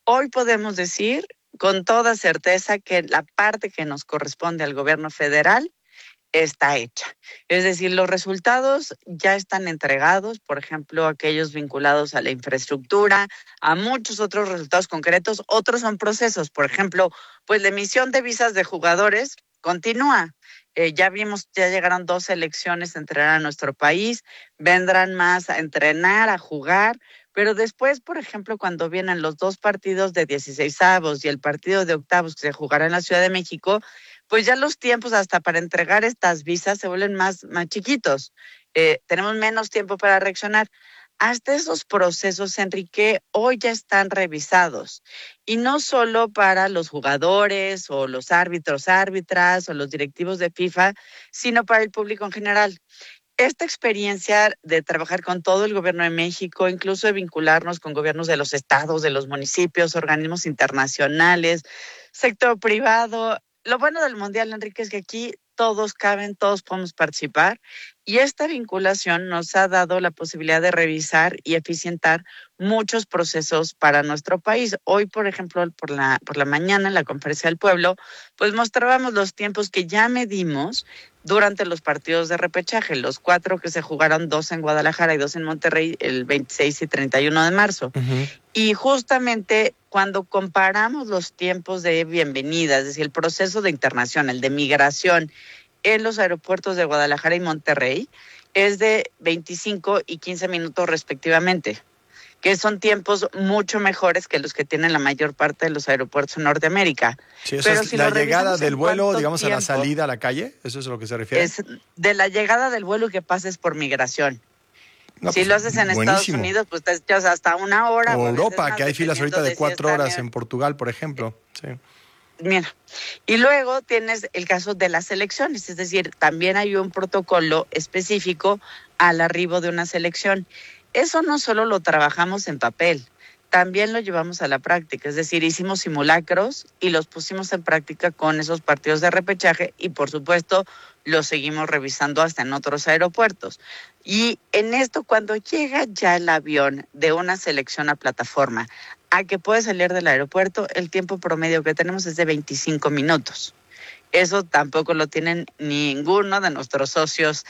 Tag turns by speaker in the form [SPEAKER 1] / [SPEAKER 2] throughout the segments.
[SPEAKER 1] Hoy podemos decir con toda certeza que la parte que nos corresponde al gobierno federal está hecha. Es decir, los resultados ya están entregados, por ejemplo, aquellos vinculados a la infraestructura, a muchos otros resultados concretos, otros son procesos, por ejemplo, pues la emisión de visas de jugadores continúa. Ya vimos, ya llegaron 2 selecciones a entrenar a nuestro país, vendrán más a entrenar, a jugar, pero después, por ejemplo, cuando vienen los 2 partidos de 16avos y el partido de octavos que se jugará en la Ciudad de México, pues ya los tiempos hasta para entregar estas visas se vuelven más chiquitos. Tenemos menos tiempo para reaccionar. Hasta esos procesos, Enrique, hoy ya están revisados. Y no solo para los jugadores o los árbitros, árbitras o los directivos de FIFA, sino para el público en general. Esta experiencia de trabajar con todo el gobierno de México, incluso de vincularnos con gobiernos de los estados, de los municipios, organismos internacionales, sector privado. Lo bueno del Mundial, Enrique, es que aquí todos caben, todos podemos participar y esta vinculación nos ha dado la posibilidad de revisar y eficientar muchos procesos para nuestro país. Hoy, por ejemplo, por la mañana en la Conferencia del Pueblo, pues mostrábamos los tiempos que ya medimos durante los partidos de repechaje, los 4 que se jugaron, 2 en Guadalajara y 2 en Monterrey, el 26 y 31 de marzo. Uh-huh. Y justamente cuando comparamos los tiempos de bienvenida, es decir, el proceso de internación, el de migración en los aeropuertos de Guadalajara y Monterrey, es de 25 y 15 minutos respectivamente, que son tiempos mucho mejores que los que tienen la mayor parte de los aeropuertos en Norteamérica.
[SPEAKER 2] Sí, eso pero es si la llegada del vuelo, digamos, a la salida a la calle, ¿eso es a lo que se refiere?
[SPEAKER 1] Es de la llegada del vuelo que pases por migración. No, si pues, lo haces en buenísimo. Estados Unidos, pues te echas hasta 1 hora.
[SPEAKER 2] O Europa, que hay filas ahorita de 4 horas en Portugal, por ejemplo. Sí.
[SPEAKER 1] Mira, y luego tienes el caso de las selecciones, es decir, también hay un protocolo específico al arribo de una selección. Eso no solo lo trabajamos en papel, también lo llevamos a la práctica, es decir, hicimos simulacros y los pusimos en práctica con esos partidos de repechaje y por supuesto los seguimos revisando hasta en otros aeropuertos. Y en esto, cuando llega ya el avión de una selección a plataforma a que puede salir del aeropuerto, el tiempo promedio que tenemos es de 25 minutos. Eso tampoco lo tienen ninguno de nuestros socios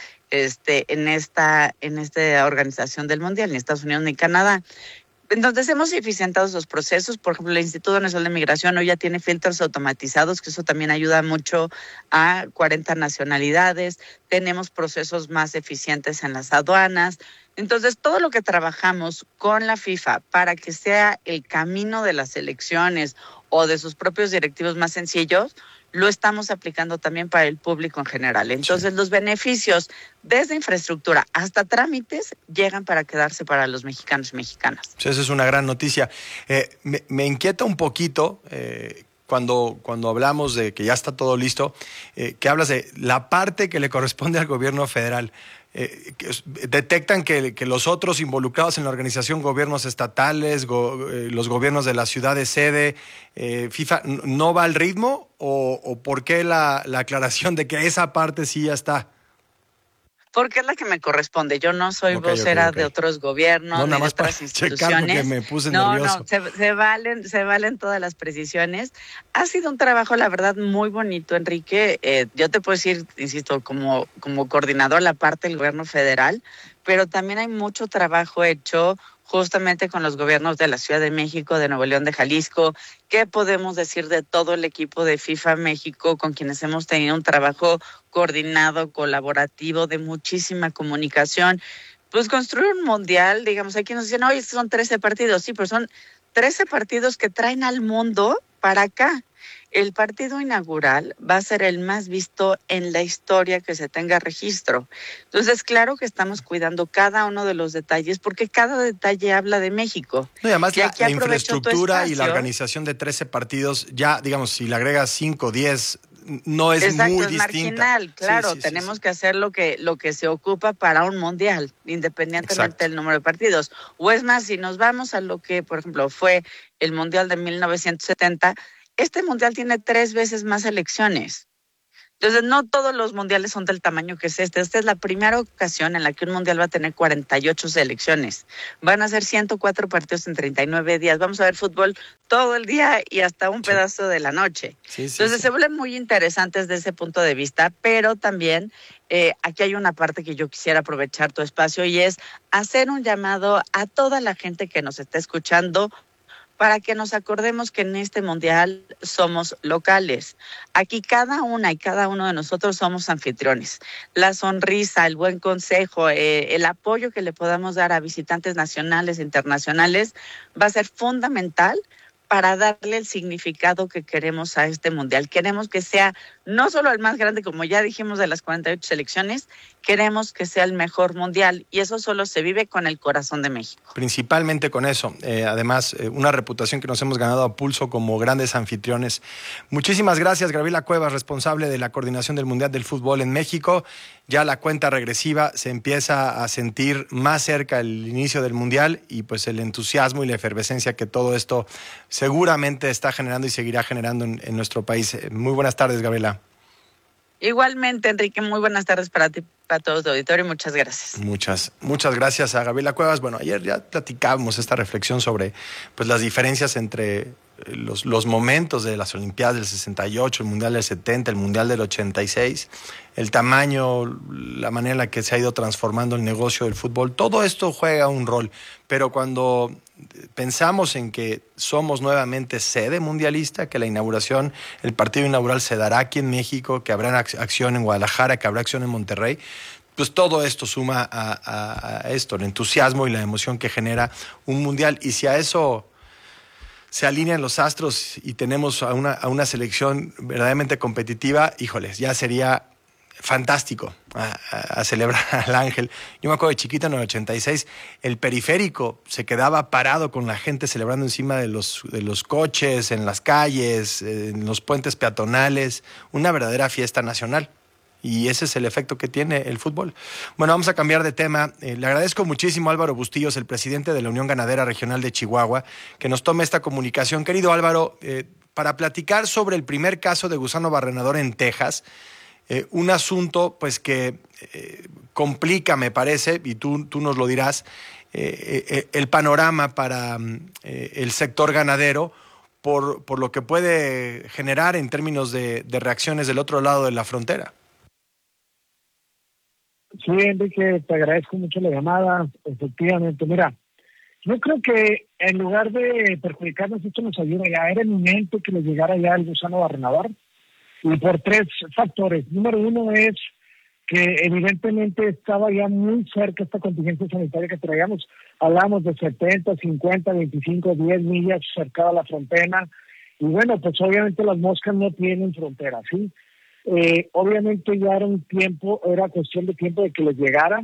[SPEAKER 1] en esta organización del Mundial, ni Estados Unidos ni Canadá. Entonces hemos eficientado esos procesos. Por ejemplo, el Instituto Nacional de Migración hoy ya tiene filtros automatizados, que eso también ayuda mucho a 40 nacionalidades. Tenemos procesos más eficientes en las aduanas. Entonces, todo lo que trabajamos con la FIFA para que sea el camino de las elecciones o de sus propios directivos más sencillos, lo estamos aplicando también para el público en general. Entonces, sí, los beneficios desde infraestructura hasta trámites llegan para quedarse para los mexicanos y mexicanas.
[SPEAKER 2] Sí, esa es una gran noticia. Me inquieta un poquito cuando hablamos de que ya está todo listo, que hablas de la parte que le corresponde al gobierno federal. Detectan que los otros involucrados en la organización, gobiernos estatales, los gobiernos de la ciudad de sede, FIFA, ¿no va al ritmo? ¿O por qué la aclaración de que esa parte sí ya está?
[SPEAKER 1] Porque es la que me corresponde. Yo no soy vocera de otros gobiernos, ni de otras instituciones.
[SPEAKER 2] Me puse nervioso.
[SPEAKER 1] Se valen todas las precisiones. Ha sido un trabajo, la verdad, muy bonito, Enrique. Yo te puedo decir, insisto, como coordinador la parte del gobierno federal, pero también hay mucho trabajo hecho justamente con los gobiernos de la Ciudad de México, de Nuevo León, de Jalisco. ¿Qué podemos decir de todo el equipo de FIFA México, con quienes hemos tenido un trabajo coordinado, colaborativo, de muchísima comunicación? Pues construir un mundial, digamos, aquí nos dicen, oye, son 13 partidos. Sí, pero son 13 partidos que traen al mundo para acá. El partido inaugural va a ser el más visto en la historia que se tenga registro. Entonces, claro que estamos cuidando cada uno de los detalles, porque cada detalle habla de México.
[SPEAKER 2] No, y además la infraestructura y la organización de 13 partidos, ya, digamos, si le agregas 5, 10, no es muy distinta.
[SPEAKER 1] Marginal, claro, sí, tenemos que hacer lo que se ocupa para un mundial, independientemente del número de partidos. O es más, si nos vamos a lo que, por ejemplo, fue el Mundial de 1970, este mundial tiene 3 veces más selecciones. Entonces, no todos los mundiales son del tamaño que es este. Esta es la primera ocasión en la que un mundial va a tener 48 selecciones. Van a ser 104 partidos en 39 días. Vamos a ver fútbol todo el día y hasta un pedazo de la noche. Entonces, se vuelven muy interesantes desde ese punto de vista, pero también aquí hay una parte que yo quisiera aprovechar tu espacio y es hacer un llamado a toda la gente que nos está escuchando para que nos acordemos que en este mundial somos locales. Aquí cada una y cada uno de nosotros somos anfitriones. La sonrisa, el buen consejo, el apoyo que le podamos dar a visitantes nacionales e internacionales va a ser fundamental para darle el significado que queremos a este mundial. Queremos que sea no solo el más grande, como ya dijimos, de las 48 selecciones, queremos que sea el mejor mundial y eso solo se vive con el corazón de México.
[SPEAKER 2] Principalmente con eso. Además, una reputación que nos hemos ganado a pulso como grandes anfitriones. Muchísimas gracias, Gabriela Cuevas, responsable de la coordinación del Mundial del Fútbol en México. Ya la cuenta regresiva se empieza a sentir más cerca el inicio del Mundial y pues el entusiasmo y la efervescencia que todo esto seguramente está generando y seguirá generando en nuestro país. Muy buenas tardes, Gabriela.
[SPEAKER 1] Igualmente, Enrique, muy buenas tardes para ti, para todo tu auditorio y muchas gracias.
[SPEAKER 2] Muchas gracias a Gabriela Cuevas. Bueno, ayer ya platicábamos esta reflexión sobre pues, las diferencias entre los momentos de las Olimpiadas del 68, el Mundial del 70, el Mundial del 86, el tamaño, la manera en la que se ha ido transformando el negocio del fútbol. Todo esto juega un rol, pero cuando pensamos en que somos nuevamente sede mundialista, que la inauguración, el partido inaugural se dará aquí en México, que habrá acción en Guadalajara, que habrá acción en Monterrey, pues todo esto suma a esto, el entusiasmo y la emoción que genera un mundial. Y si a eso se alinean los astros y tenemos a una selección verdaderamente competitiva, híjoles, ya sería fantástico a celebrar al Ángel. Yo me acuerdo de chiquito en el 86, el periférico se quedaba parado con la gente celebrando encima de los coches, en las calles, en los puentes peatonales, una verdadera fiesta nacional. Y ese es el efecto que tiene el fútbol. Bueno, vamos a cambiar de tema. Le agradezco muchísimo a Álvaro Bustillos, el presidente de la Unión Ganadera Regional de Chihuahua, que nos tome esta comunicación. Querido Álvaro, para platicar sobre el primer caso de gusano barrenador en Texas, un asunto pues que complica, me parece, y tú nos lo dirás, el panorama para el sector ganadero por lo que puede generar en términos de reacciones del otro lado de la frontera.
[SPEAKER 3] Sí, Enrique, te agradezco mucho la llamada. Efectivamente, mira, yo creo que en lugar de perjudicarnos, esto nos ayuda ya. Era inminente que le llegara ya el gusano barrenador y por tres factores. Número uno es que evidentemente estaba ya muy cerca esta contingencia sanitaria que traíamos. Hablábamos de 70, 50, 25, 10 millas cerca de la frontera. Y bueno, pues obviamente las moscas no tienen frontera, ¿sí? Obviamente ya era cuestión de tiempo de que les llegara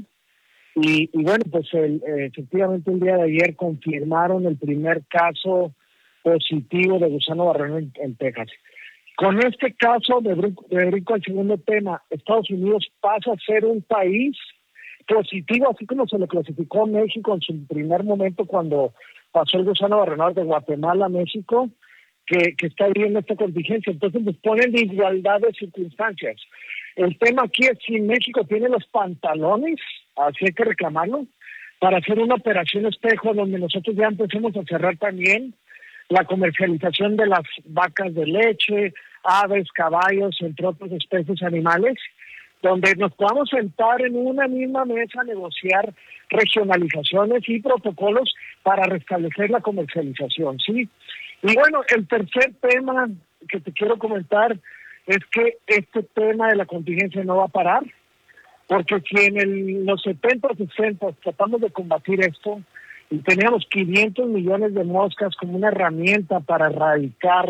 [SPEAKER 3] y bueno, pues efectivamente el día de ayer confirmaron el primer caso positivo de gusano barrenador en Texas. Con este caso, de brinco al segundo tema, Estados Unidos pasa a ser un país positivo, así como se le clasificó a México en su primer momento cuando pasó el gusano barrenador de Guatemala a México, que está viviendo esta contingencia. Entonces nos ponen de igualdad de circunstancias. El tema aquí es si México tiene los pantalones, así hay que reclamarlo, para hacer una operación espejo donde nosotros ya empecemos a cerrar también la comercialización de las vacas de leche, aves, caballos, entre otras especies animales, donde nos podamos sentar en una misma mesa a negociar regionalizaciones y protocolos para restablecer la comercialización, ¿sí? Y bueno, el tercer tema que te quiero comentar es que este tema de la contingencia no va a parar, porque si en los 70 o 60 tratamos de combatir esto y teníamos 500 millones de moscas como una herramienta para erradicar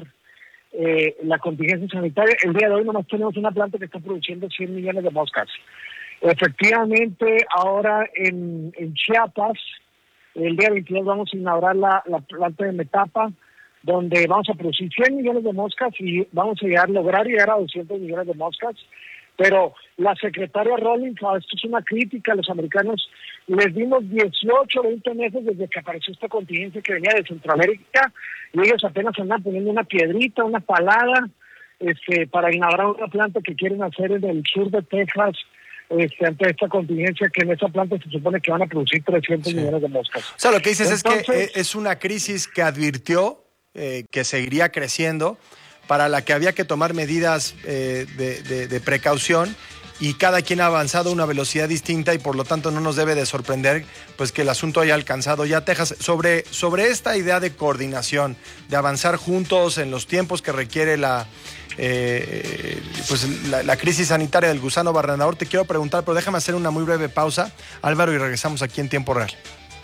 [SPEAKER 3] la contingencia sanitaria, el día de hoy nomás tenemos una planta que está produciendo 100 millones de moscas. Efectivamente, ahora en Chiapas, el día 22 vamos a inaugurar la planta de Metapa, donde vamos a producir 100 millones de moscas y vamos a lograr llegar a 200 millones de moscas. Pero la secretaria Rawlings, esto es una crítica a los americanos, les dimos 18, 20 meses desde que apareció esta contingencia que venía de Centroamérica y ellos apenas andan poniendo una piedrita, una palada para inaugurar una planta que quieren hacer en el sur de Texas, ante esta contingencia, que en esa planta se supone que van a producir 300 millones de moscas.
[SPEAKER 2] O sea, lo que dices entonces, es que es una crisis que advirtió que seguiría creciendo, para la que había que tomar medidas de precaución, y cada quien ha avanzado a una velocidad distinta, y por lo tanto no nos debe de sorprender pues que el asunto haya alcanzado ya Texas. Sobre esta idea de coordinación, de avanzar juntos en los tiempos que requiere la crisis sanitaria del gusano barrenador, te quiero preguntar, pero déjame hacer una muy breve pausa, Álvaro, y regresamos aquí en Tiempo Real.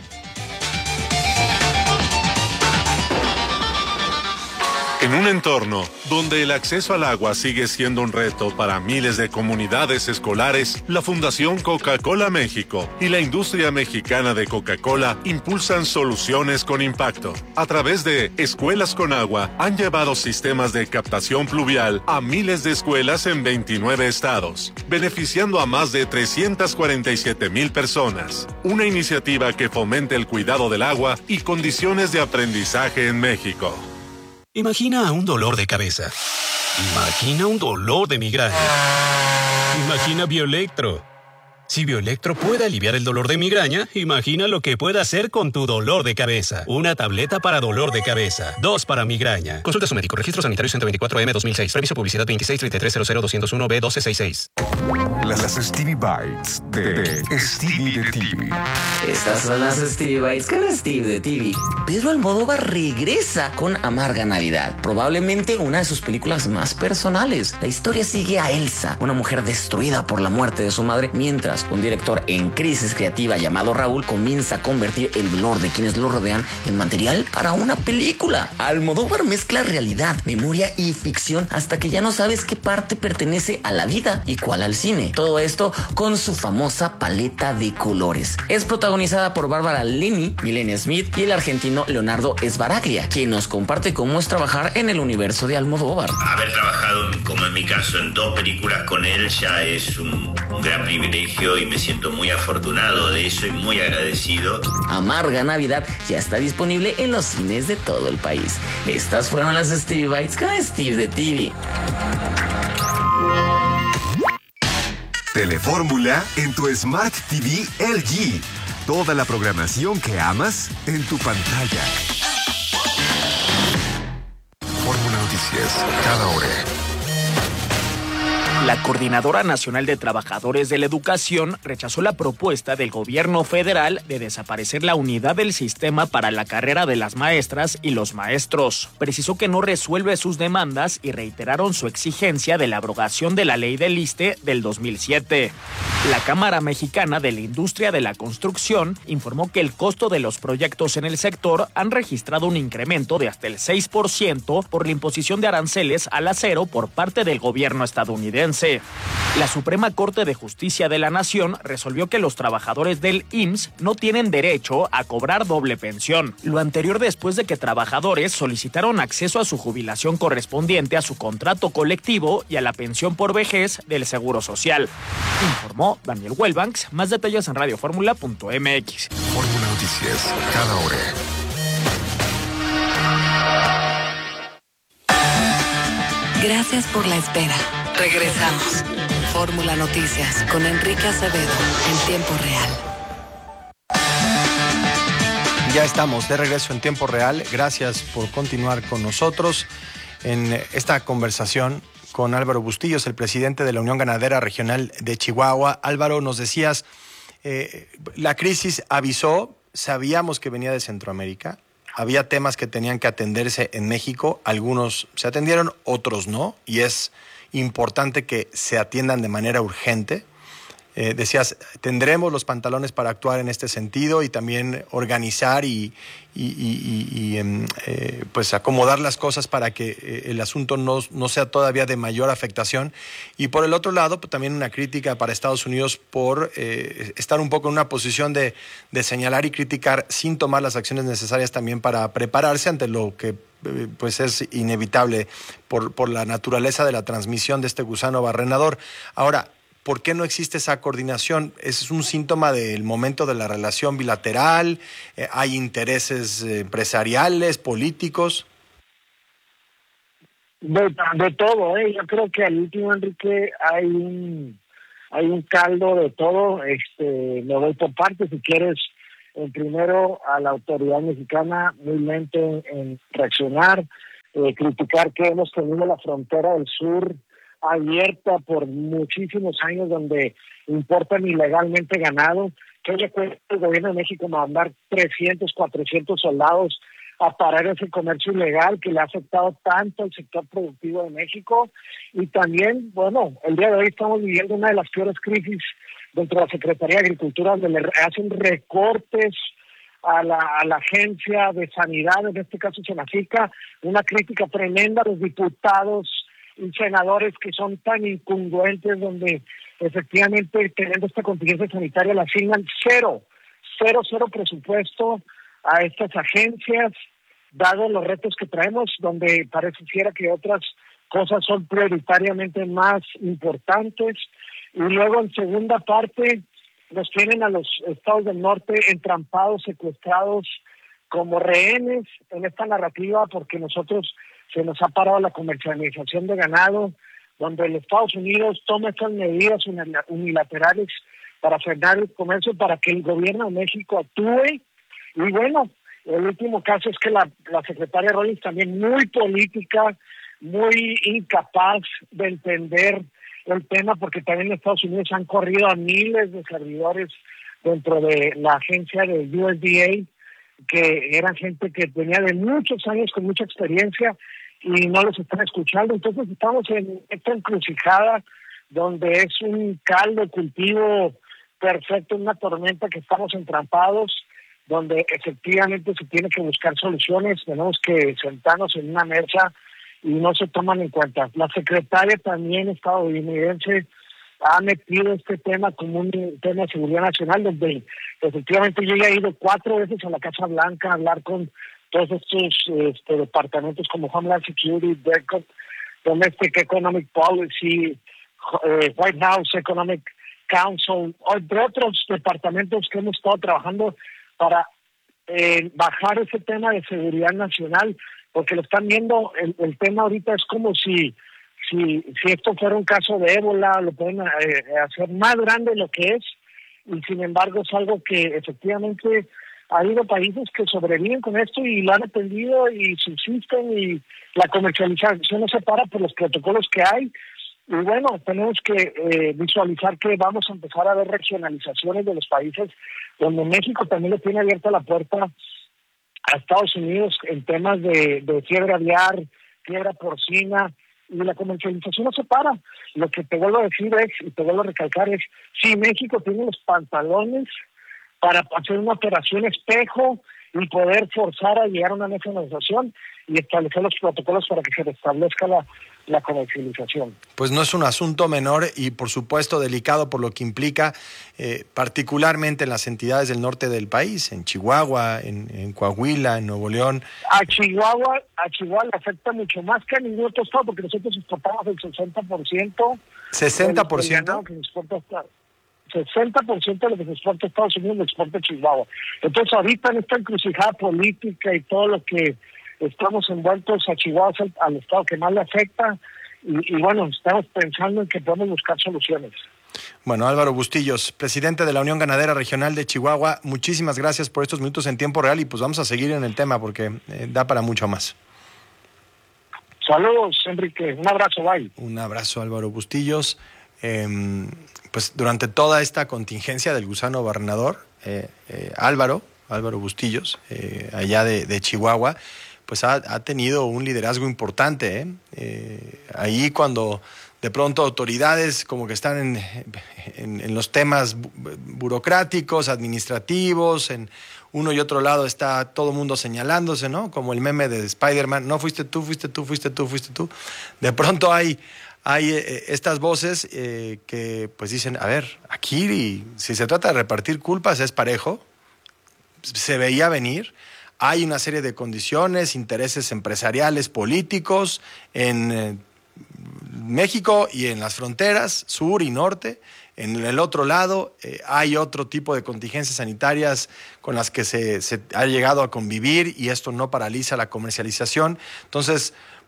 [SPEAKER 4] En un entorno donde el acceso al agua sigue siendo un reto para miles de comunidades escolares, la Fundación Coca-Cola México y la industria mexicana de Coca-Cola impulsan soluciones con impacto. A través de Escuelas con Agua, han llevado sistemas de captación pluvial a miles de escuelas en 29 estados, beneficiando a más de 347,000 personas. Una iniciativa que fomenta el cuidado del agua y condiciones de aprendizaje en México.
[SPEAKER 5] Imagina un dolor de cabeza. Imagina un dolor de migraña. Imagina Bioelectro. Si Bioelectro puede aliviar el dolor de migraña, imagina lo que puede hacer con tu dolor de cabeza. Una tableta para dolor de cabeza. 2 para migraña. Consulta a su médico. Registro sanitario 124M-2006. Previso publicidad 263300-201B-1266.
[SPEAKER 6] Las Stevie Bites de Stevie de TV.
[SPEAKER 7] Estas son las Stevie Bites con Steve de TV. Pedro Almodóvar regresa con Amarga Navidad, probablemente una de sus películas más personales. La historia sigue a Elsa, una mujer destruida por la muerte de su madre, mientras un director en crisis creativa llamado Raúl comienza a convertir el dolor de quienes lo rodean en material para una película. Almodóvar mezcla realidad, memoria y ficción hasta que ya no sabes qué parte pertenece a la vida y cuál al cine. Todo esto con su famosa paleta de colores. Es protagonizada por Bárbara Leni, Milena Smith y el argentino Leonardo Sbaraglia, quien nos comparte cómo es trabajar en el universo de Almodóvar.
[SPEAKER 8] Haber trabajado, como en mi caso, en 2 películas con él ya es un gran privilegio y me siento muy afortunado de eso y muy agradecido.
[SPEAKER 7] Amarga Navidad ya está disponible en los cines de todo el país. Estas fueron las Stevie Bites con Steve de TV.
[SPEAKER 6] Telefórmula en tu Smart TV LG. Toda la programación que amas en tu pantalla. Fórmula Noticias, cada hora.
[SPEAKER 9] La Coordinadora Nacional de Trabajadores de la Educación rechazó la propuesta del gobierno federal de desaparecer la unidad del sistema para la carrera de las maestras y los maestros. Precisó que no resuelve sus demandas y reiteraron su exigencia de la abrogación de la ley del ISSSTE del 2007. La Cámara Mexicana de la Industria de la Construcción informó que el costo de los proyectos en el sector han registrado un incremento de hasta el 6% por la imposición de aranceles al acero por parte del gobierno estadounidense. La Suprema Corte de Justicia de la Nación resolvió que los trabajadores del IMSS no tienen derecho a cobrar doble pensión. Lo anterior después de que trabajadores solicitaron acceso a su jubilación correspondiente a su contrato colectivo y a la pensión por vejez del Seguro Social. Informó Daniel Welbanks. Más detalles en radioformula.mx.
[SPEAKER 6] Fórmula Noticias, cada hora.
[SPEAKER 10] Gracias por la espera. Regresamos. Fórmula Noticias con Enrique Acevedo en tiempo real.
[SPEAKER 2] Ya estamos de regreso en tiempo real. Gracias por continuar con nosotros en esta conversación con Álvaro Bustillos, el presidente de la Unión Ganadera Regional de Chihuahua. Álvaro, nos decías, la crisis avisó, sabíamos que venía de Centroamérica, había temas que tenían que atenderse en México, algunos se atendieron, otros no, y es importante que se atiendan de manera urgente. Decías, tendremos los pantalones para actuar en este sentido y también organizar y pues acomodar las cosas para que el asunto no sea todavía de mayor afectación. Y por el otro lado, pues también una crítica para Estados Unidos por estar un poco en una posición de señalar y criticar sin tomar las acciones necesarias también para prepararse ante lo que pues es inevitable por la naturaleza de la transmisión de este gusano barrenador. Ahora, ¿por qué no existe esa coordinación? ¿Es un síntoma del momento de la relación bilateral? ¿Hay intereses empresariales, políticos?
[SPEAKER 3] De todo, ¿eh? Yo creo que al último, Enrique, hay un caldo de todo. Me voy por partes, si quieres. Primero, a la autoridad mexicana, muy lento en reaccionar, criticar que hemos tenido la frontera del sur abierta por muchísimos años, donde importan ilegalmente ganado. ¿Qué le cuesta el gobierno de México mandar 300, 400 soldados a parar ese comercio ilegal que le ha afectado tanto al sector productivo de México? Y también, bueno, el día de hoy estamos viviendo una de las peores crisis dentro de la Secretaría de Agricultura, donde le hacen recortes a la Agencia de Sanidad, en este caso Senacica, una crítica tremenda a los diputados y senadores que son tan incongruentes, donde efectivamente, teniendo esta contingencia sanitaria, le asignan cero presupuesto a estas agencias, dado los retos que traemos, donde pareciera que otras cosas son prioritariamente más importantes. Y luego, en segunda parte, nos tienen a los estados del norte entrampados, secuestrados como rehenes en esta narrativa, porque nosotros se nos ha parado la comercialización de ganado, donde los Estados Unidos toma estas medidas unilaterales para frenar el comercio, para que el gobierno de México actúe. Y bueno, el último caso es que la secretaria Rollins, también muy política, muy incapaz de entender el tema, porque también en Estados Unidos han corrido a miles de servidores dentro de la agencia de USDA, que eran gente que tenía de muchos años con mucha experiencia y no los están escuchando. Entonces estamos en esta encrucijada donde es un caldo de cultivo perfecto, una tormenta que estamos entrampados, donde efectivamente se tiene que buscar soluciones, tenemos que sentarnos en una mesa y no se toman en cuenta. La secretaria también estadounidense ha metido este tema como un tema de seguridad nacional, donde efectivamente yo ya he ido 4 veces a la Casa Blanca a hablar con todos estos departamentos como Homeland Security, Domestic Economic Policy, White House Economic Council, entre otros departamentos que hemos estado trabajando para bajar ese tema de seguridad nacional, porque lo están viendo, el tema ahorita es como si esto fuera un caso de ébola, lo pueden hacer más grande de lo que es, y sin embargo es algo que efectivamente ha habido países que sobreviven con esto y lo han atendido y subsisten, y la comercialización no se para por los protocolos que hay. Y bueno, tenemos que visualizar que vamos a empezar a ver regionalizaciones de los países, donde México también le tiene abierta la puerta a Estados Unidos en temas de fiebre aviar, fiebre porcina, y la comercialización no se para. Lo que te vuelvo a decir y te vuelvo a recalcar es, si México tiene los pantalones para hacer una operación espejo y poder forzar a llegar a una mesa de negociación y establecer los protocolos para que se restablezca la comercialización.
[SPEAKER 2] Pues no es un asunto menor y por supuesto delicado por lo que implica, particularmente en las entidades del norte del país, en Chihuahua, en Coahuila, en Nuevo León.
[SPEAKER 3] A Chihuahua le afecta mucho más que a ningún otro estado, porque nosotros exportamos el 60%.
[SPEAKER 2] ¿60%?
[SPEAKER 3] 60% de lo que se exporta a Estados Unidos lo exporta a Chihuahua. Entonces ahorita en esta encrucijada política y todo lo que estamos envueltos, a Chihuahua es al estado que más le afecta, y bueno, estamos pensando en que podemos buscar soluciones.
[SPEAKER 2] Bueno, Álvaro Bustillos, presidente de la Unión Ganadera Regional de Chihuahua, muchísimas gracias por estos minutos en tiempo real, y pues vamos a seguir en el tema porque da para mucho más.
[SPEAKER 3] Saludos, Enrique, un abrazo, bye.
[SPEAKER 2] Un abrazo, Álvaro Bustillos. Pues durante toda esta contingencia del gusano gobernador, Álvaro Bustillos, allá de Chihuahua, pues ha tenido un liderazgo importante. Ahí cuando de pronto autoridades como que están en los temas burocráticos, administrativos, en uno y otro lado está todo el mundo señalándose, ¿no? Como el meme de Spider-Man, no fuiste tú, fuiste tú, fuiste tú, fuiste tú. De pronto hay estas voces que pues dicen, a ver, aquí si se trata de repartir culpas es parejo, se veía venir, hay una serie de condiciones, intereses empresariales, políticos en México y en las fronteras, sur y norte. En el otro lado hay otro tipo de contingencias sanitarias con las que se ha llegado a convivir, y esto no paraliza la comercialización. Entonces, pues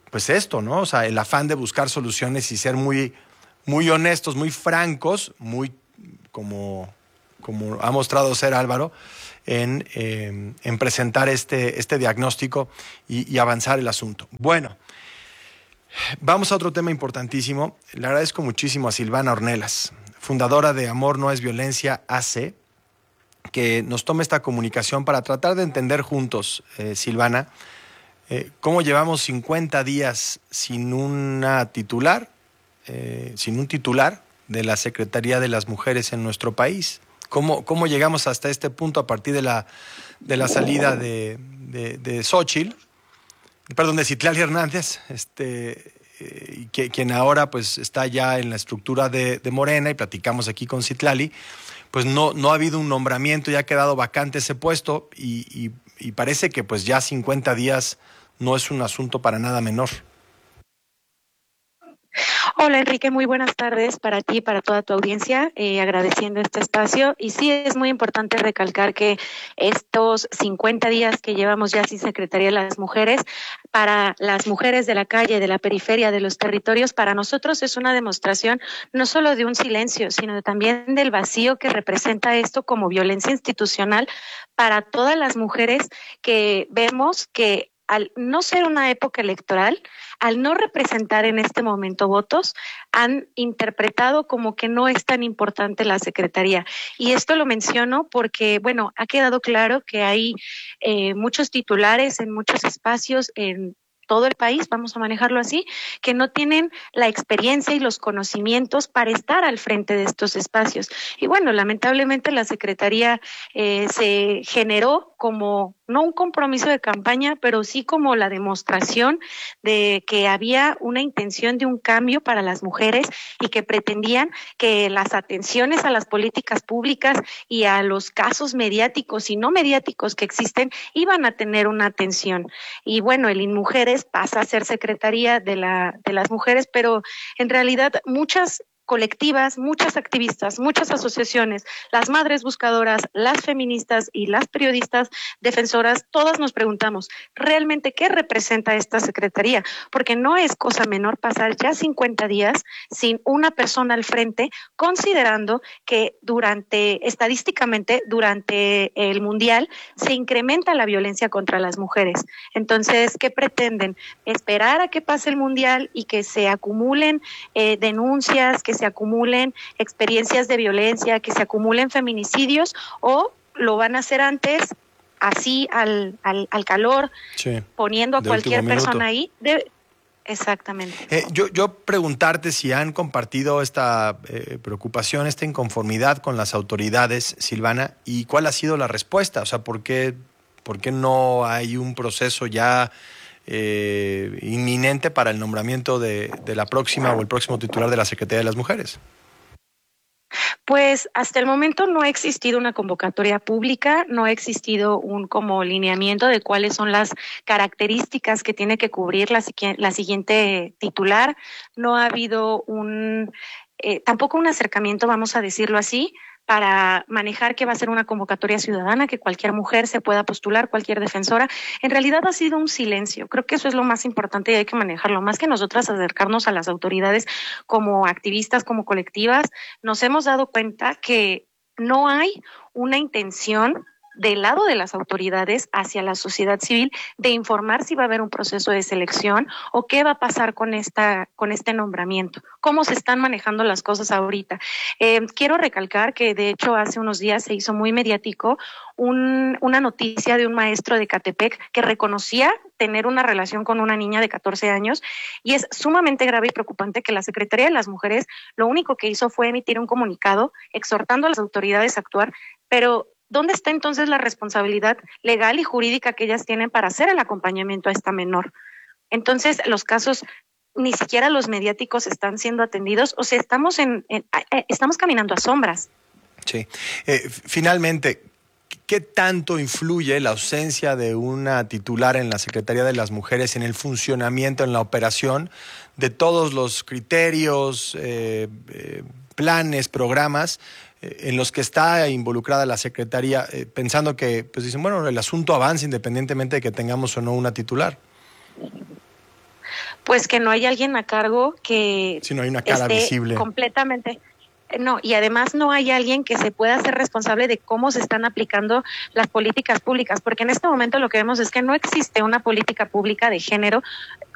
[SPEAKER 2] pues esto, ¿no? O sea, el afán de buscar soluciones y ser muy, muy honestos, muy francos, muy como ha mostrado ser Álvaro, en presentar este diagnóstico y avanzar el asunto. Bueno, vamos a otro tema importantísimo. Le agradezco muchísimo a Silvana Ornelas, fundadora de Amor No Es Violencia AC, que nos tome esta comunicación para tratar de entender juntos, Silvana, cómo llevamos 50 días sin una titular, sin un titular de la Secretaría de las Mujeres en nuestro país. ¿Cómo llegamos hasta este punto a partir de la salida de Xóchitl, perdón, de Citlali Hernández, quien ahora pues está ya en la estructura de Morena, y platicamos aquí con Citlali, pues no ha habido un nombramiento, ya ha quedado vacante ese puesto y parece que pues ya 50 días no es un asunto para nada menor.
[SPEAKER 11] Hola Enrique, muy buenas tardes para ti y para toda tu audiencia, agradeciendo este espacio. Y sí, es muy importante recalcar que estos 50 días que llevamos ya sin Secretaría de las Mujeres, para las mujeres de la calle, de la periferia, de los territorios, para nosotros es una demostración no solo de un silencio, sino también del vacío que representa esto como violencia institucional para todas las mujeres que vemos que al no ser una época electoral, al no representar en este momento votos, han interpretado como que no es tan importante la Secretaría. Y esto lo menciono porque, bueno, ha quedado claro que hay muchos titulares en muchos espacios en todo el país, vamos a manejarlo así, que no tienen la experiencia y los conocimientos para estar al frente de estos espacios. Y bueno, lamentablemente la Secretaría se generó como no un compromiso de campaña, pero sí como la demostración de que había una intención de un cambio para las mujeres y que pretendían que las atenciones a las políticas públicas y a los casos mediáticos y no mediáticos que existen iban a tener una atención. Y bueno, el INMujeres pasa a ser Secretaría de las Mujeres, pero en realidad muchas colectivas, muchas activistas, muchas asociaciones, las madres buscadoras, las feministas y las periodistas defensoras, todas nos preguntamos, ¿realmente qué representa esta Secretaría? Porque no es cosa menor pasar ya 50 días sin una persona al frente, considerando que estadísticamente, durante el Mundial, se incrementa la violencia contra las mujeres. Entonces, ¿qué pretenden? ¿Esperar a que pase el Mundial y que se acumulen denuncias, que se acumulen experiencias de violencia, que se acumulen feminicidios, o lo van a hacer antes, así al calor, sí, poniendo a cualquier persona ahí? Exactamente.
[SPEAKER 2] Yo preguntarte si han compartido esta preocupación, esta inconformidad con las autoridades, Silvana, y cuál ha sido la respuesta. O sea, ¿por qué no hay un proceso ya inminente para el nombramiento de la próxima o el próximo titular de la Secretaría de las Mujeres?
[SPEAKER 11] Pues hasta el momento no ha existido una convocatoria pública, no ha existido un como lineamiento de cuáles son las características que tiene que cubrir la siguiente titular. No ha habido tampoco un acercamiento, vamos a decirlo así, para manejar que va a ser una convocatoria ciudadana, que cualquier mujer se pueda postular, cualquier defensora. En realidad ha sido un silencio. Creo que eso es lo más importante y hay que manejarlo. Más que nosotras acercarnos a las autoridades como activistas, como colectivas, nos hemos dado cuenta que no hay una intención del lado de las autoridades hacia la sociedad civil de informar si va a haber un proceso de selección o qué va a pasar con este nombramiento, cómo se están manejando las cosas ahorita. Quiero recalcar que de hecho hace unos días se hizo muy mediático una noticia de un maestro de Catepec que reconocía tener una relación con una niña de 14 años, y es sumamente grave y preocupante que la Secretaría de las Mujeres lo único que hizo fue emitir un comunicado exhortando a las autoridades a actuar, pero ¿dónde está entonces la responsabilidad legal y jurídica que ellas tienen para hacer el acompañamiento a esta menor? Entonces, los casos, ni siquiera los mediáticos están siendo atendidos, o sea, estamos caminando a sombras.
[SPEAKER 2] Sí. Finalmente, ¿qué tanto influye la ausencia de una titular en la Secretaría de las Mujeres en el funcionamiento, en la operación de todos los criterios, planes, programas en los que está involucrada la Secretaría, pensando que, pues dicen, bueno, el asunto avanza independientemente de que tengamos o no una titular?
[SPEAKER 11] Pues que no hay alguien a cargo que
[SPEAKER 2] si no hay una cara visible.
[SPEAKER 11] Completamente. No, y además no hay alguien que se pueda hacer responsable de cómo se están aplicando las políticas públicas, porque en este momento lo que vemos es que no existe una política pública de género